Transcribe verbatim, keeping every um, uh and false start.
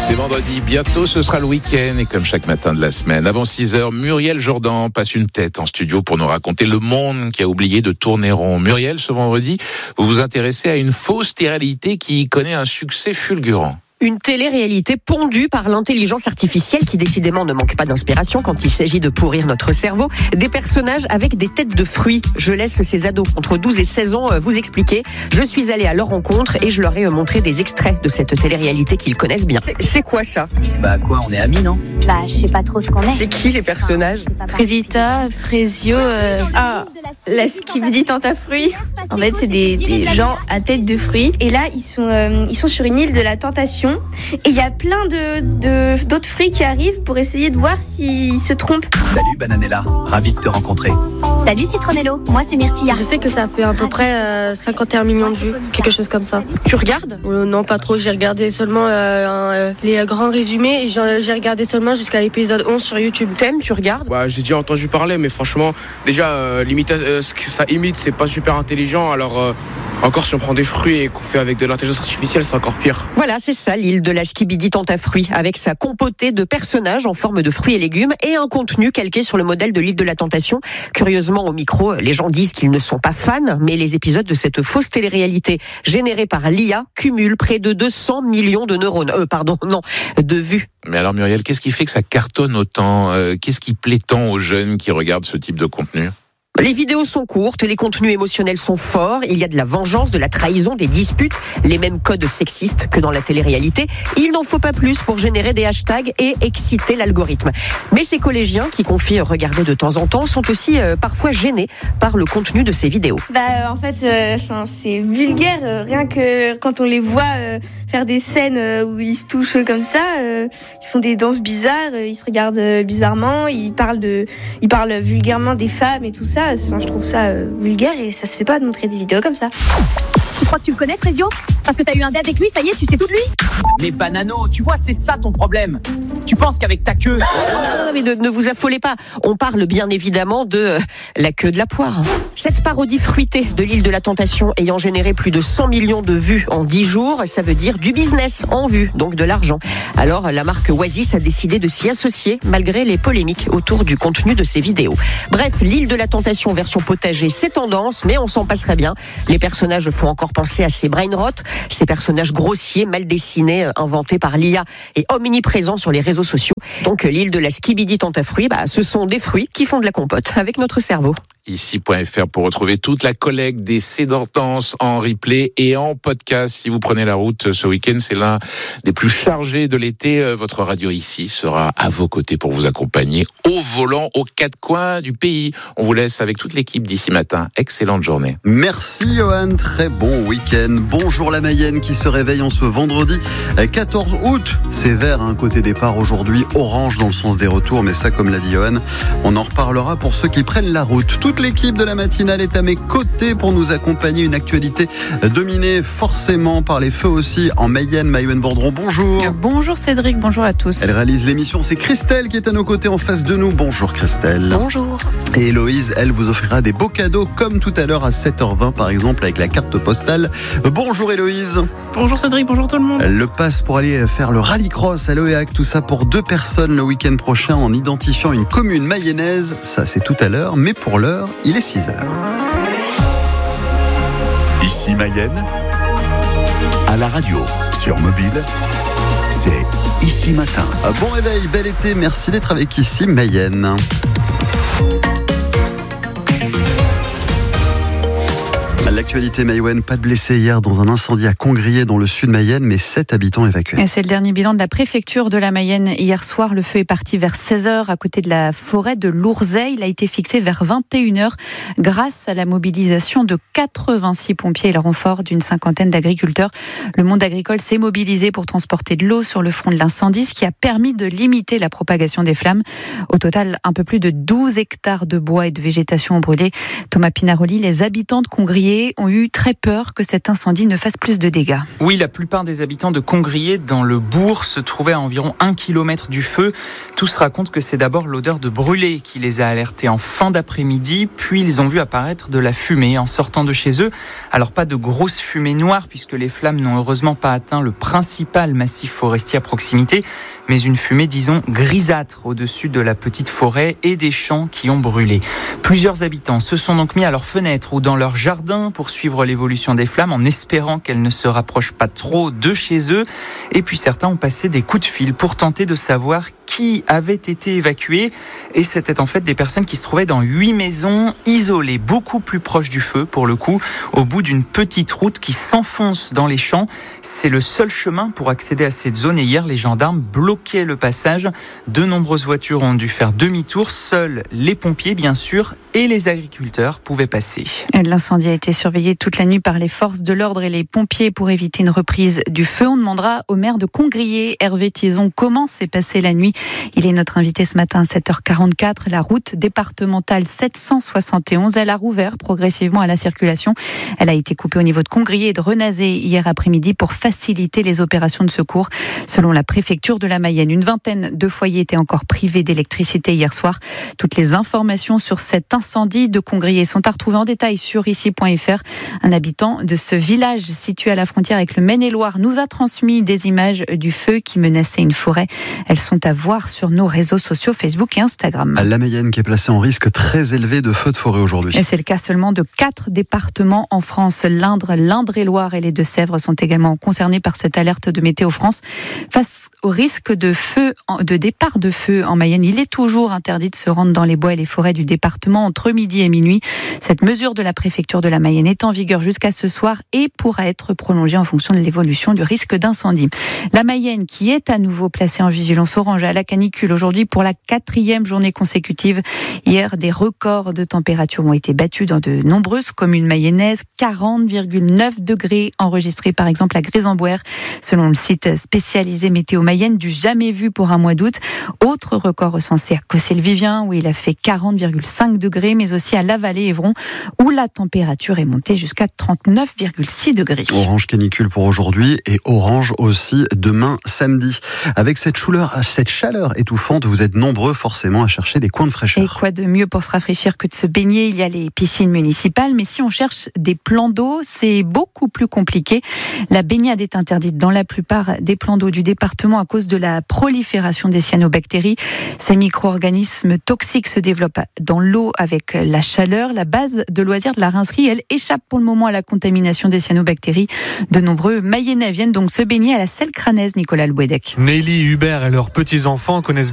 C'est vendredi, bientôt ce sera le week-end et comme chaque matin de la semaine, avant six heures, Muriel Jourdan passe une tête en studio pour nous raconter le monde qui a oublié de tourner rond. Muriel, ce vendredi, vous vous intéressez à une fausse réalité qui connaît un succès fulgurant. Une télé-réalité pondue par l'intelligence artificielle qui décidément ne manque pas d'inspiration quand il s'agit de pourrir notre cerveau. Des personnages avec des têtes de fruits. Je laisse ces ados entre douze et seize ans vous expliquer. Je suis allée à leur rencontre et je leur ai montré des extraits de cette télé-réalité qu'ils connaissent bien. C'est, c'est quoi ça ? Bah quoi, on est amis, non ? Bah je sais pas trop ce qu'on est. C'est qui les personnages ? Frésita, Frésio, euh... ah, la Skibidi Tante à fruits. En fait, c'est des, des gens à tête de fruits. Et là, ils sont, euh, ils sont sur une île de la tentation. Et il y a plein de, de, d'autres fruits qui arrivent pour essayer de voir s'ils se trompent. Salut Bananella, ravi de te rencontrer. Salut Citronello, moi c'est Myrtilla. Je sais que ça fait à peu près euh, cinquante et un millions de vues, quelque chose comme ça. Tu regardes ? euh, Non, pas trop. J'ai regardé seulement euh, euh, les grands résumés et j'ai, j'ai regardé seulement jusqu'à l'épisode onze sur YouTube. T'aimes, tu regardes ? Bah, j'ai déjà entendu parler, mais franchement, déjà, euh, l'imita- euh, ce que ça imite, c'est pas super intelligent. Alors, euh, encore si on prend des fruits et qu'on fait avec de l'intelligence artificielle, c'est encore pire. Voilà, c'est ça, l'île de la Skibidi Tante à fruits, avec sa compotée de personnages en forme de fruits et légumes et un contenu calqué sur le modèle de l'île de la Tentation. Curieusement, au micro, les gens disent qu'ils ne sont pas fans, mais les épisodes de cette fausse télé-réalité générée par l'I A cumulent près de deux cents millions de neurones, euh, pardon, non, de vues. Mais alors Muriel, qu'est-ce qui fait que ça cartonne autant ? euh, Qu'est-ce qui plaît tant aux jeunes qui regardent ce type de contenu ? Les vidéos sont courtes, les contenus émotionnels sont forts, il y a de la vengeance, de la trahison, des disputes, les mêmes codes sexistes que dans la télé-réalité. Il n'en faut pas plus pour générer des hashtags et exciter l'algorithme. Mais ces collégiens qui confient regarder de temps en temps sont aussi euh, parfois gênés par le contenu de ces vidéos. Bah en fait, euh, c'est vulgaire, euh, rien que quand on les voit euh, faire des scènes euh, où ils se touchent comme ça, euh, ils font des danses bizarres, euh, ils se regardent euh, bizarrement, ils parlent de, ils parlent vulgairement des femmes et tout ça. Enfin, je trouve ça euh, vulgaire et ça se fait pas de montrer des vidéos comme ça. Tu crois que tu le connais, Frésio ? Parce que t'as eu un date avec lui, ça y est, tu sais tout de lui ? Mais Banano, tu vois, c'est ça ton problème. Tu penses qu'avec ta queue... Non, non, mais ne, ne vous affolez pas. On parle bien évidemment de euh, la queue de la poire. Cette parodie fruitée de l'île de la Tentation ayant généré plus de cent millions de vues en dix jours, ça veut dire du business en vue, donc de l'argent. Alors, la marque Oasis a décidé de s'y associer malgré les polémiques autour du contenu de ces vidéos. Bref, l'île de la Tentation version potager, c'est tendance, mais on s'en passerait bien. Les personnages font encore penser à ces brain rot, ces personnages grossiers, mal dessinés, inventés par l'I A et omniprésents sur les réseaux sociaux. Donc l'île de la Skibidi Tante à fruits, bah, ce sont des fruits qui font de la compote avec notre cerveau. Ici point F R pour retrouver toute la collecte des Sédantenses en replay et en podcast. Si vous prenez la route ce week-end, c'est l'un des plus chargés de l'été. Votre radio ici sera à vos côtés pour vous accompagner au volant aux quatre coins du pays. On vous laisse avec toute l'équipe d'ici matin. Excellente journée. Merci Johan, très bon week-end. Bonjour la Mayenne qui se réveille en ce vendredi quatorze août. C'est vert, hein, côté départ aujourd'hui, orange dans le sens des retours, mais ça, comme l'a dit Johan, on en reparlera pour ceux qui prennent la route. Toute l'équipe de la matinale est à mes côtés pour nous accompagner. Une actualité dominée forcément par les feux aussi en Mayenne. Maïwen Bordron, bonjour. Bonjour Cédric, bonjour à tous. Elle réalise l'émission, c'est Christelle qui est à nos côtés en face de nous. Bonjour Christelle. Bonjour. Et Héloïse, elle vous offrira des beaux cadeaux comme tout à l'heure à sept heures vingt par exemple avec la carte postale. Bonjour Héloïse. Bonjour Cédric, bonjour tout le monde. Le pass pour aller faire le rallycross à l'Oéac, tout ça pour deux personnes le week-end prochain en identifiant une commune mayonnaise. Ça c'est tout à l'heure, mais pour l'heure, il est six heures. Ici Mayenne, à la radio, sur mobile, c'est Ici Matin. Bon réveil, bel été, merci d'être avec Ici Mayenne. L'actualité Maïwen, pas de blessés hier dans un incendie à Congrier dans le sud Mayenne, mais sept habitants évacués. Et c'est le dernier bilan de la préfecture de la Mayenne. Hier soir, le feu est parti vers seize heures à côté de la forêt de Lourzay. Il a été fixé vers vingt et une heures grâce à la mobilisation de quatre-vingt-six pompiers et le renfort d'une cinquantaine d'agriculteurs. Le monde agricole s'est mobilisé pour transporter de l'eau sur le front de l'incendie, ce qui a permis de limiter la propagation des flammes. Au total, un peu plus de douze hectares de bois et de végétation ont brûlé. Thomas Pinaroli, les habitants de Congrier Congrier ont eu très peur que cet incendie ne fasse plus de dégâts. Oui, la plupart des habitants de Congrier, dans le bourg, se trouvaient à environ un kilomètre du feu. Tous racontent que c'est d'abord l'odeur de brûlé qui les a alertés en fin d'après-midi, puis ils ont vu apparaître de la fumée en sortant de chez eux. Alors pas de grosse fumée noire, puisque les flammes n'ont heureusement pas atteint le principal massif forestier à proximité, mais une fumée, disons, grisâtre au-dessus de la petite forêt et des champs qui ont brûlé. Plusieurs habitants se sont donc mis à leurs fenêtres ou dans leur jardin pour suivre l'évolution des flammes en espérant qu'elles ne se rapprochent pas trop de chez eux. Et puis certains ont passé des coups de fil pour tenter de savoir qui avait été évacué. Et c'était en fait des personnes qui se trouvaient dans huit maisons isolées, beaucoup plus proches du feu pour le coup, au bout d'une petite route qui s'enfonce dans les champs. C'est le seul chemin pour accéder à cette zone et hier les gendarmes bloquaient le passage. De nombreuses voitures ont dû faire demi-tour. Seuls les pompiers bien sûr et les agriculteurs pouvaient passer. L'incendie a été surveillé toute la nuit par les forces de l'ordre et les pompiers pour éviter une reprise du feu. On demandera au maire de Congrier, Hervé Thiézon, comment s'est passée la nuit. Il est notre invité ce matin à sept heures quarante-quatre. La route départementale sept cent soixante et onze, elle a rouvert progressivement à la circulation. Elle a été coupée au niveau de Congrier et de Renazé hier après-midi pour faciliter les opérations de secours. Selon la préfecture de la Mayenne, une vingtaine de foyers étaient encore privés d'électricité hier soir. Toutes les informations sur cet incendie de Congrier sont à retrouver en détail sur ici point f r. Un habitant de ce village situé à la frontière avec le Maine-et-Loire nous a transmis des images du feu qui menaçait une forêt. Elles sont à voir sur nos réseaux sociaux Facebook et Instagram. La Mayenne qui est placée en risque très élevé de feux de forêt aujourd'hui. Et c'est le cas seulement de quatre départements en France. L'Indre, l'Indre-et-Loire et les Deux-Sèvres sont également concernés par cette alerte de Météo France. Face au risque de feu, de départ de feu en Mayenne, il est toujours interdit de se rendre dans les bois et les forêts du département entre midi et minuit. Cette mesure de la préfecture de la Mayenne est en vigueur jusqu'à ce soir et pourra être prolongée en fonction de l'évolution du risque d'incendie. La Mayenne qui est à nouveau placée en vigilance orange à la canicule aujourd'hui pour la quatrième journée consécutive. Hier, des records de température ont été battus dans de nombreuses communes mayennaises. quarante virgule neuf degrés enregistrés par exemple à Grésambouère, selon le site spécialisé Météo Mayenne, du jamais vu pour un mois d'août. Autre record recensé à Cossé-le-Vivien où il a fait quarante virgule cinq degrés, mais aussi à La Vallée-Évron où la température est montée jusqu'à trente-neuf virgule six degrés. Orange canicule pour aujourd'hui et orange aussi demain samedi. Avec cette chaleur, cette chaleur étouffante, vous êtes nombreux forcément à chercher des coins de fraîcheur. Et quoi de mieux pour se rafraîchir que de se baigner? Il y a les piscines municipales, mais si on cherche des plans d'eau, c'est beaucoup plus compliqué. La baignade est interdite dans la plupart des plans d'eau du département à cause de la prolifération des cyanobactéries. Ces micro-organismes toxiques se développent dans l'eau avec la chaleur. La base de loisirs de la Rincerie, elle échappe pour le moment à la contamination des cyanobactéries. De nombreux Mayennais viennent donc se baigner à la Selle Cranaise, Nicolas Lebouedec. Nelly, Hubert et leurs petits-enfants connaissent